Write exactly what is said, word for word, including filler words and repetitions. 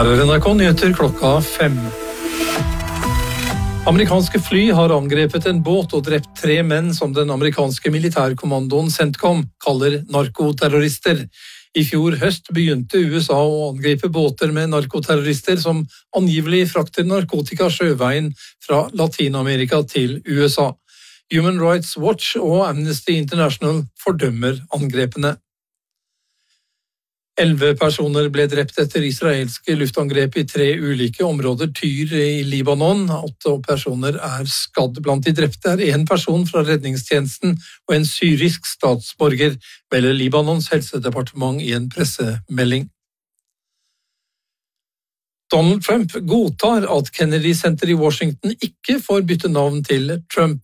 Her er N R K Nyheter klokka fem. Amerikanske fly har angrepet en båt og drept tre menn som den amerikanske militærkommandoen CENTCOM kaller narkoterrorister. I fjor høst begynte U S A å angripe båter med narkoterrorister som angivelig frakter narkotika sjøveien fra Latinamerika til U S A. Human Rights Watch og Amnesty International fordømmer angrepene. Elleve personer ble drept etter israelske luftangrep i tre ulike områder Tyr i Libanon. Åtte personer er skadd. Blant de drepte er en person fra redningstjenesten og en syrisk statsborger, melder Libanons helsedepartement i en pressemelding. Donald Trump godtar at Kennedy Center i Washington ikke får bytte navn til Trump